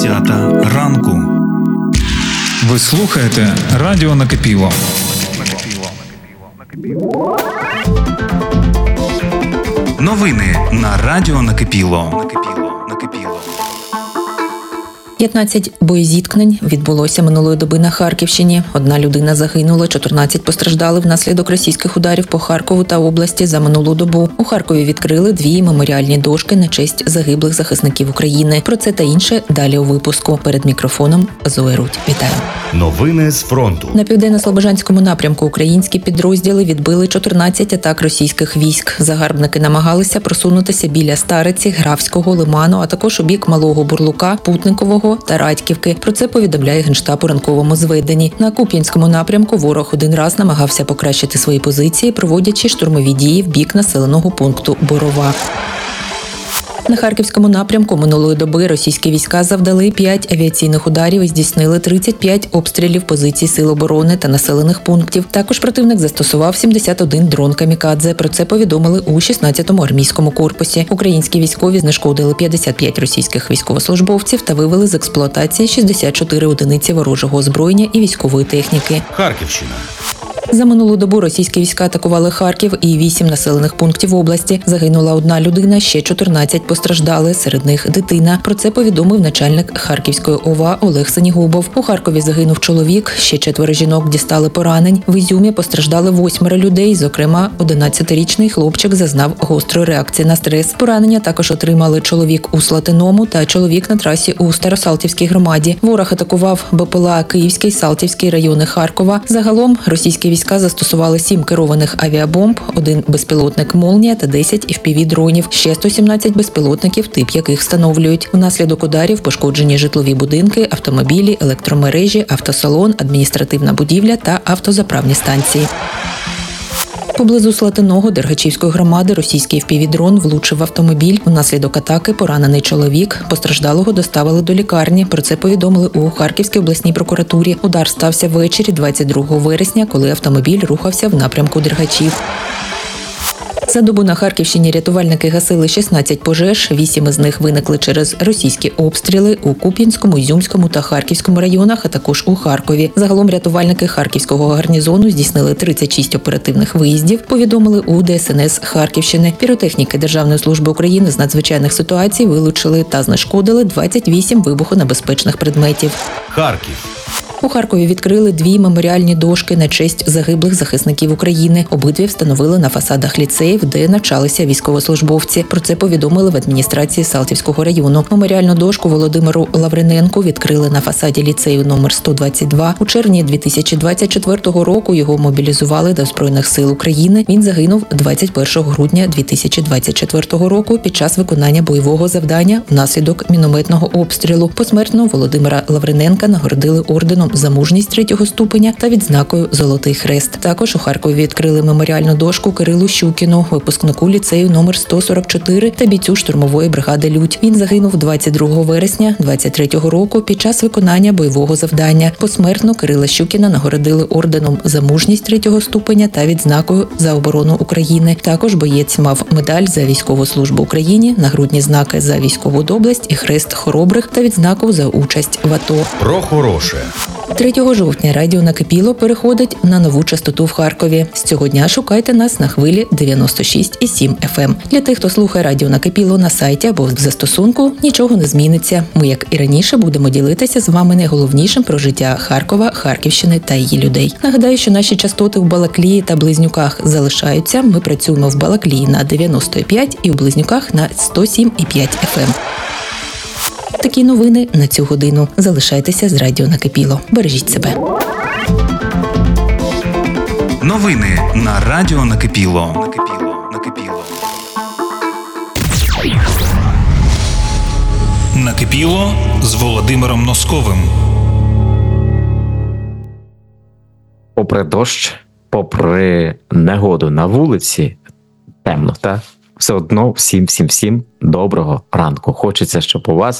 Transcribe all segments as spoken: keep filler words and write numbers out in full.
десята ранку. Ви слухаєте Радіо Накипіло. Новини на Радіо Накипіло. п'ятнадцять боєзіткнень відбулося минулої доби на Харківщині. Одна людина загинула, чотирнадцять постраждали внаслідок російських ударів по Харкову та області за минулу добу. У Харкові відкрили дві меморіальні дошки на честь загиблих захисників України. Про це та інше далі у випуску. Перед мікрофоном Зоя Рудь. Вітаю. Новини з фронту. На південно-слобожанському напрямку українські підрозділи відбили чотирнадцять атак російських військ. Загарбники намагалися просунутися біля Стариці, Графського, Лиману, а також у бік Малого Бурлука, Путникового та Радьківки. Про це повідомляє Генштаб у ранковому зведенні. На Куп'янському напрямку ворог один раз намагався покращити свої позиції, проводячи штурмові дії в бік населеного пункту Борова. На Харківському напрямку минулої доби російські війська завдали п'ять авіаційних ударів і здійснили тридцять п'ять обстрілів позицій сил оборони та населених пунктів. Також противник застосував сімдесят один дрон камікадзе. Про це повідомили у шістнадцятому армійському корпусі. Українські військові знешкодили п'ятдесят п'ять російських військовослужбовців та вивели з експлуатації шістдесят чотири одиниці ворожого озброєння і військової техніки. Харківщина. За минулу добу російські війська атакували Харків і вісім населених пунктів області. Загинула одна людина, ще чотирнадцять постраждали, серед них дитина. Про це повідомив начальник Харківської ОВА Олег Сенігубов. У Харкові загинув чоловік, ще четверо жінок дістали поранень. В Ізюмі постраждали восьмеро людей, зокрема одинадцятирічний хлопчик зазнав гострої реакції на стрес. Поранення також отримали чоловік у Слатиному та чоловік на трасі у Старосалтівській громаді. Ворог атакував БПЛА Київський, Салтівський райони Харкова. Загалом російські війська застосували сім керованих авіабомб, один безпілотник «Молнія» та десять еф пі ві-дронів, ще сто сімнадцять безпілотників, тип яких встановлюють. Внаслідок ударів пошкоджені житлові будинки, автомобілі, електромережі, автосалон, адміністративна будівля та автозаправні станції. Поблизу Слатиного Дергачівської громади російський еф пі ві-дрон влучив в автомобіль. Внаслідок атаки поранений чоловік. Постраждалого доставили до лікарні. Про це повідомили у Харківській обласній прокуратурі. Удар стався ввечері двадцять другого вересня, коли автомобіль рухався в напрямку Дергачів. За добу на Харківщині рятувальники гасили шістнадцять пожеж, вісім із них виникли через російські обстріли у Куп'янському, Ізюмському та Харківському районах, а також у Харкові. Загалом рятувальники Харківського гарнізону здійснили тридцять шість оперативних виїздів, повідомили у де ес ен ес Харківщини. Піротехніки Державної служби України з надзвичайних ситуацій вилучили та знешкодили двадцять вісім вибухонебезпечних предметів. Харків. У Харкові відкрили дві меморіальні дошки на честь загиблих захисників України. Обидві встановили на фасадах ліцеїв, де навчалися військовослужбовці. Про це повідомили в адміністрації Салтівського району. Меморіальну дошку Володимиру Лавриненку відкрили на фасаді ліцею номер сто двадцять два. У червні дві тисячі двадцять четвертого року його мобілізували до Збройних сил України. Він загинув двадцять першого грудня дві тисячі двадцять четвертого року під час виконання бойового завдання внаслідок мінометного обстрілу. Посмертно Володимира Лавриненка нагородили орденом за мужність третього ступеня та відзнакою «Золотий хрест». Також у Харкові відкрили меморіальну дошку Кирилу Щукіну, випускнику ліцею номер сто сорок чотири та бійцю штурмової бригади «Людь». Він загинув двадцять другого вересня двадцять третього року під час виконання бойового завдання. Посмертно Кирила Щукіна нагородили орденом за мужність третього ступеня та відзнакою за оборону України. Також боєць мав медаль за військову службу Україні, нагрудні знаки за військову доблесть і хрест хоробрих та відзнаку за участь в АТО. Про хороше. третього жовтня Радіо Накипіло переходить на нову частоту в Харкові. З цього дня шукайте нас на хвилі дев'яносто шість і сім еф ем. Для тих, хто слухає Радіо Накипіло на сайті або в застосунку, нічого не зміниться. Ми, як і раніше, будемо ділитися з вами найголовнішим про життя Харкова, Харківщини та її людей. Нагадаю, що наші частоти в Балаклії та Близнюках залишаються. Ми працюємо в Балаклії на дев'яносто п'ять і в Близнюках на сто сім і п'ять еф ем. Такі новини на цю годину. Залишайтеся з Радіо Накипіло. Бережіть себе. Новини на Радіо Накипіло. Накипіло. Накипіло. Накипіло з Володимиром Носковим. Попри дощ, попри негоду на вулиці, темно, так? все одно всім, всім, всім доброго ранку. Хочеться, щоб у вас,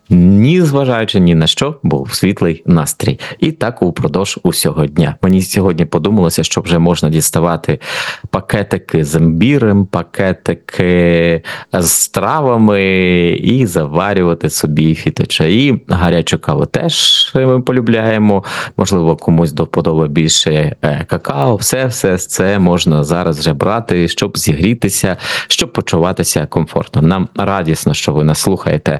ні зважаючи ні на що, був світлий настрій. І так упродовж усього дня. Мені сьогодні подумалося, що вже можна діставати пакетики з імбірем, пакетики з травами і заварювати собі фіточаї. Гарячу каву теж ми полюбляємо. Можливо, комусь до вподоби більше какао. Все, все це можна зараз вже брати, щоб зігрітися, щоб почуватися комфортно. Нам радісно, що ви нас слухаєте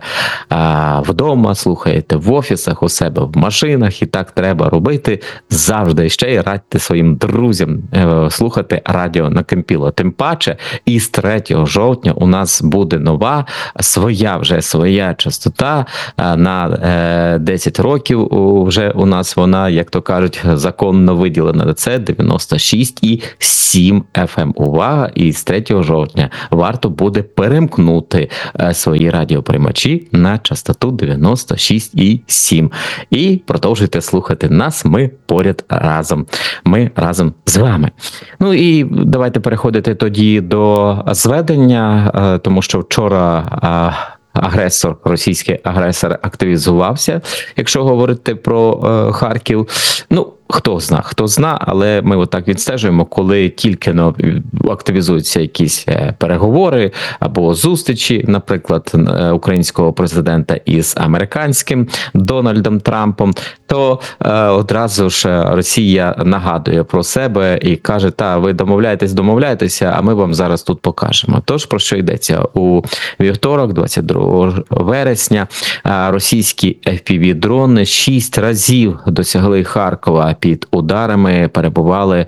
а, вдома, слухаєте в офісах, у себе в машинах, і так треба робити завжди. І ще й радьте своїм друзям е, слухати радіо Накипіло. Тим паче, із третього жовтня у нас буде нова, своя вже своя частота а, на е, десять років. Вже у нас вона, як то кажуть, законно виділена. Це дев'яносто шість і сім еф ем. Увага! І з третього жовтня варто буде перемкнути свої радіоприймачі на частоту дев'яносто шість і сім. І продовжуйте слухати нас, ми поряд разом. Ми разом з вами. Ну і давайте переходити тоді до зведення, тому що вчора агресор, російський агресор активізувався, якщо говорити про е, Харків. Ну, хто зна, хто зна, але ми отак відстежуємо, коли тільки ну, активізуються якісь переговори або зустрічі, наприклад, українського президента із американським Дональдом Трампом, то е, одразу ж Росія нагадує про себе і каже, та, ви домовляєтесь, домовляєтеся, а ми вам зараз тут покажемо. Тож, про що йдеться? У вівторок, двадцять другого вересня, російські еф пі ві-дрони шість разів досягли Харкова. Під ударами перебували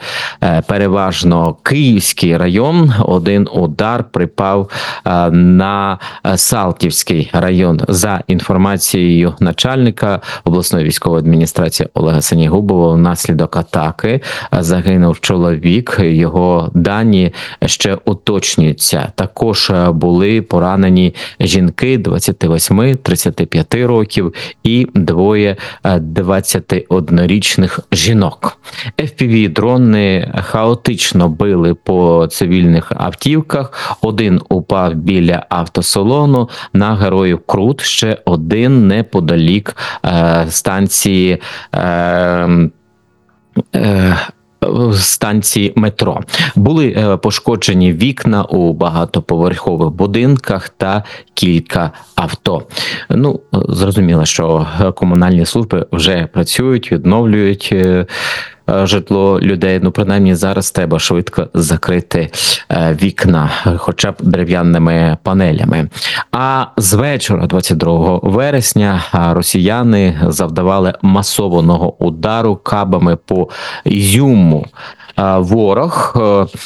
переважно Київський район. Один удар припав на Салтівський район. За інформацією начальника обласної військової адміністрації Олега Синігубова, внаслідок атаки загинув чоловік. Його дані ще уточнюються. Також були поранені жінки двадцяти восьми - тридцяти п'яти років і двоє двадцятиоднорічних жінок. еф пі ві-дрони хаотично били по цивільних автівках. Один упав біля автосалону на Героїв Крут, ще один неподалік е, станції е, е, станції метро. Були пошкоджені вікна у багатоповерхових будинках та кілька авто. Ну, зрозуміло, що комунальні служби вже працюють, відновлюють житло людей. Ну, принаймні, зараз треба швидко закрити вікна, хоча б дерев'яними панелями. А з вечора, двадцять другого вересня, росіяни завдавали масованого удару кабами по Ізюму. Ворог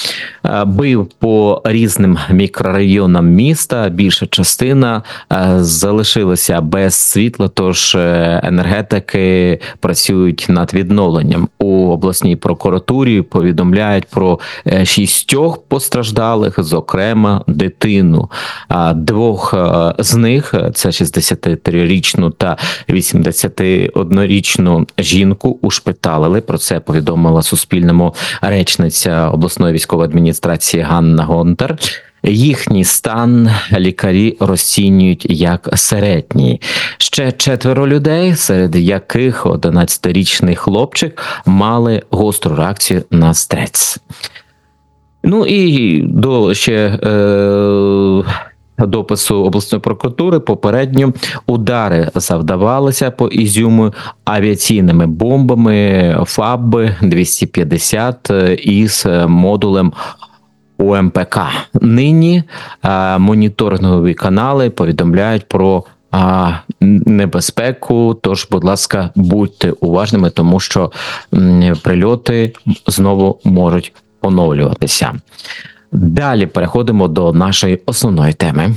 бив по різним мікрорайонам міста, більша частина залишилася без світла, тож енергетики працюють над відновленням. У обласній прокуратурі повідомляють про шістьох постраждалих, зокрема дитину. Двох з них, це шістдесятитрирічну та вісімдесятиоднорічну жінку, ушпиталили. Про це повідомила Суспільному речниця обласної військової адміністрації Ганна Гонтар. Їхній стан лікарі розцінюють як середній. Ще четверо людей, серед яких одинадцятирічний хлопчик, мали гостру реакцію на стрес. Ну і до ще... Е- допису обласної прокуратури попередньо удари завдавалися по Ізюму авіаційними бомбами ФАБ двісті п'ятдесят із модулем у ем пе ка. Нині а, моніторингові канали повідомляють про а, небезпеку, тож, будь ласка, будьте уважними, тому що м, прильоти знову можуть оновлюватися. Далі переходимо до нашої основної теми.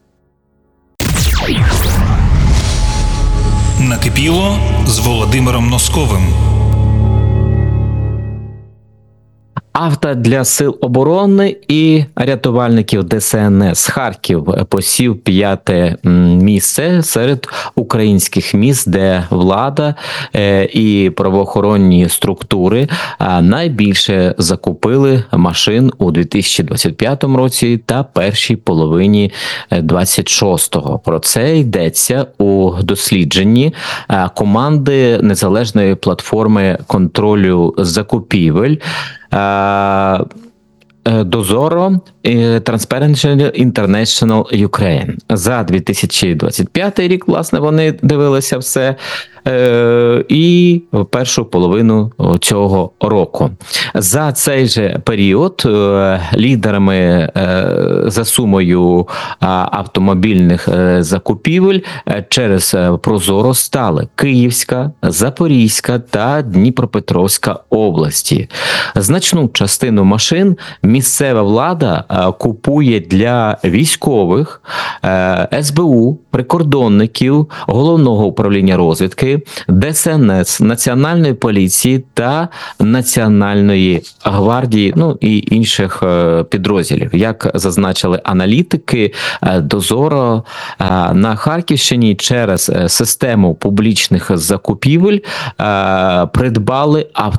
Накипіло з Володимиром Носковим. Авто для сил оборони і рятувальників Де Се Ен Ес Харків посів п'яте місце серед українських міст, де влада і правоохоронні структури найбільше закупили машин у дві тисячі двадцять п'ятому році та першій половині двадцять шостого. Про це йдеться у дослідженні команди незалежної платформи контролю закупівель Дозоро Transparency International Ukraine. За дві тисячі двадцять п'ятий рік, власне, вони дивилися все, і першу половину цього року. За цей же період лідерами за сумою автомобільних закупівель через Прозоро стали Київська, Запорізька та Дніпропетровська області. Значну частину машин місцева влада купує для військових, Ес Бе У, прикордонників, Головного управління розвідки, Де Се Ен Ес, Національної поліції та Національної гвардії, ну і інших підрозділів. Як зазначили аналітики, Дозоро на Харківщині через систему публічних закупівель придбали